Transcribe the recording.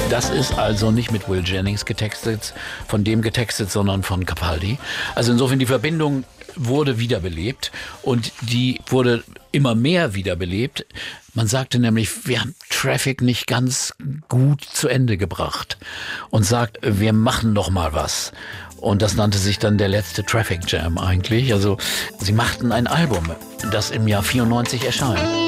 Das ist also nicht mit Will Jennings getextet, sondern von Capaldi. Also insofern die Verbindung wurde wiederbelebt und die wurde immer mehr wiederbelebt. Man sagte nämlich, wir haben Traffic nicht ganz gut zu Ende gebracht und sagt, wir machen noch mal was. Und das nannte sich dann der letzte Traffic Jam eigentlich. Also sie machten ein Album, das im Jahr 94 erscheint.